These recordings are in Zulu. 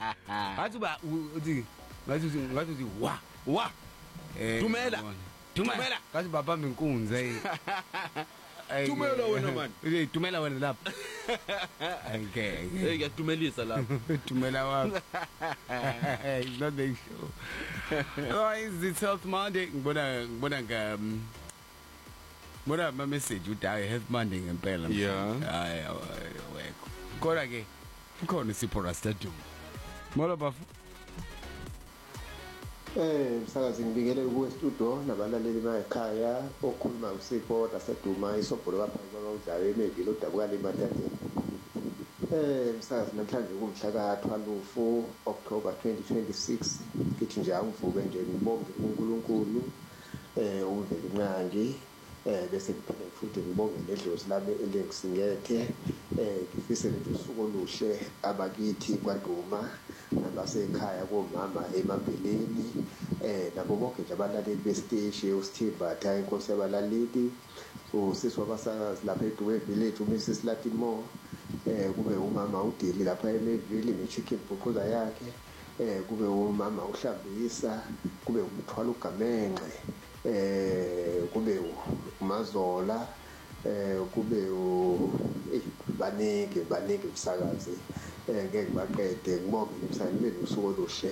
Ngathi ba uthi ngathi wa. Tumela. Ngathi babamba inkunzi Tumela wena man. Tumela wena lapha. Okay. Ngiyatumelisa lapha. Tumela wakho. It's not big show. Oh, it's 12th Monday. Ngibona ma message uthi I have Monday ngempela. Yeah. Hayi wekho. Kodwa ke ukhona isipho Rastadum. Mola bafu. Msakazi ngibikele kuwe studio nabalaleli bayikhaya okhuluma usipho Rastaduma isobholo baphansi kwawudlayo emevile odabukala emadadeni. Msakazi namhlanje kumhla ka-12 October 2026 ngithi nje angivuke nje ngibonge uNkulunkulu uvele inqangi bese ngiphinde futhi ngibonge nedlozi lami elingisingethe ngifise nje usuku oluhle abakithi kwaDuma nabasekhaya komama emabheleni nabo bonke nje abalaleli besiteshi uSithembatha inkosi yabalaleli usisi wabasakazi lapha eDuwe village uMrs Latimo kube umama uDili lapha eMeville nechicken bhuquza yakhe kube umama uHlambisa kube umthwalo uGamenqe kube uMazola kube baningi umsakazi ngeke baqede ngibonge umsakazi belusuku oluhle.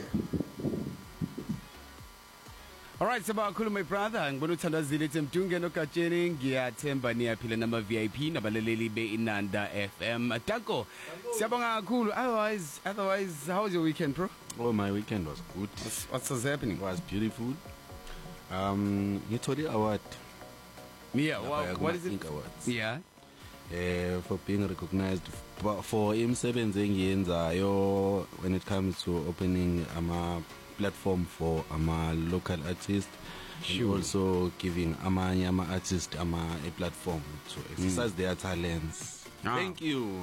Alright, sabakhulu my brother, ngibona uthandazile ethi Mdunge noGatsheni ngiyathemba niyaphila nama VIP nabalaleli beInanda FM. Tako, siyabonga kakhulu. Otherwise, how was your weekend, bro? Oh, my weekend was good. What's happening? It was beautiful. You told the award. Yeah, what is it? Awards. Yeah. For being recognized for imsebenzi engiyenzayo when it comes to opening platform for local artists. Sure. And also giving amanye artists a platform to exercise their talents. Thank you.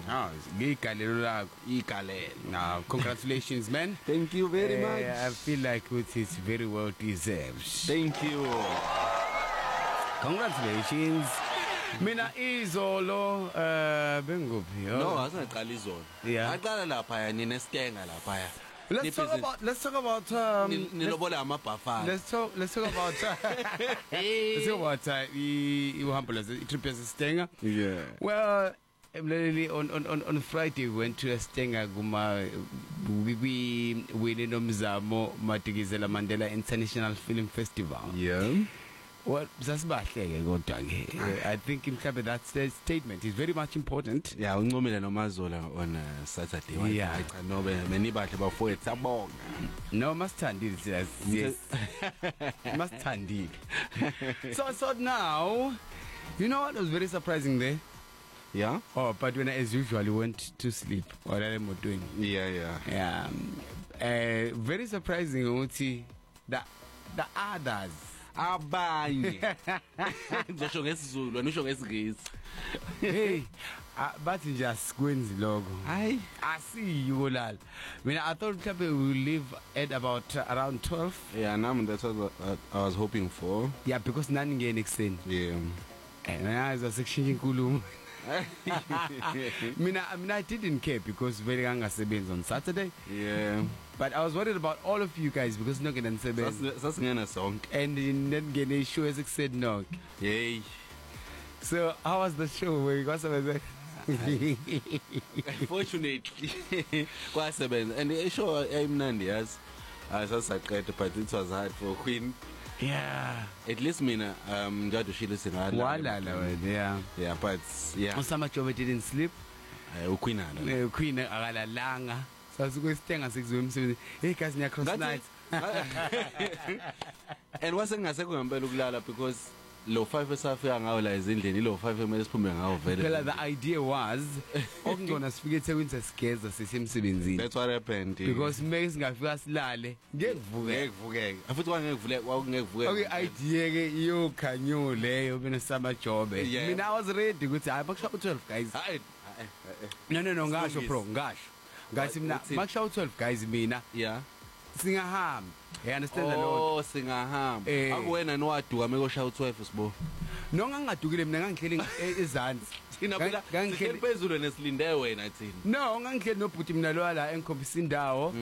Now, congratulations, man. Thank you very much. I feel like it's very well deserved. Thank you. Congratulations. Mina izolo benguphi? No, asaqala izolo. Yeah. Aqala lapha nina Stenga lapha. Let's talk about nilobola amabhafana. Let's talk about uhambo trip yaseStenga. Yeah. Well, on Friday we went to Stenga we win nomzamo Matikizela Mandela International Film Festival. Yeah. Well, I think in that statement is very much important. Yeah, uncomile noMazola on Saturday. Yeah. No, many bahle bafowethu abonga. No, mastandile yes. Mastandile. So now, you know what was very surprising there? Yeah. Oh, but when I as usually went to sleep, what am I doing? Yeah. Very surprising, Uti, the others. Abanye ngisho ngesizulu wena usho ngesingisi hey bathi nje asikwenzi lokho hayi asiyo lala mina I thought we will leave at about around 12. Yeah, that's what I was hoping for. Yeah, because nani ngene ekseni. Yeah, mina sekushintsha inkulumo. I didn't care because very angasebenza on Saturday. Yeah. But I was worried about all of you guys because no can sebenza. Sasingena sonke. And then ngene show as said no. Yay. So how was the show? Where you got some Fortunately kwasebenza and the show ayimnandi yazi. Sasaqeda but it was hard for Queen. Yeah, at least mina njalo shilo singala walala wena. Yeah, but yeah, Osama Jobe didn't sleep. Queen akalalanga sasukweStenga sekuzwe umsebenzi. Hey guys, niya cross night. And wasengasekho ngempela ukulala because lo 5 esafika ngawo la ezindleni lo 5 emele siphume ngawo vele. Phela the idea was okungona sifike eThekwini sesigeza sisemsebenzini. That's what happened. Because make singafika silale ngekuvukeke. Afuthi kwangekuvukeka. Okay, idea ke iyokhanyo leyo mina Osama Jobe. Mina I was ready ukuthi hayi bakusha u12 guys. No ngasho bro, ngasho. Guys mina bakusha u12 guys mina. Yeah. Singahamba. You understand the Lord? Oh, singahamba. Akuwena nowaduka mekoshaya u12 sibo. Nongangadukile mina ngangihleli ezantsi. Thina phela ngihleli phezulu nesilinde wena thina. No, ngangihleli nobhuti mina lo la engikhombisa indawo.